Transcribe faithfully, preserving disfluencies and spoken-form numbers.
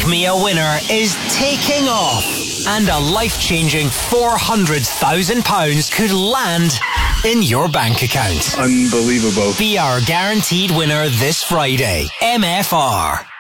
Me a Winner is taking off. And a life-changing four hundred thousand pounds could land in your bank account. Unbelievable. Be our guaranteed winner this Friday. M F R.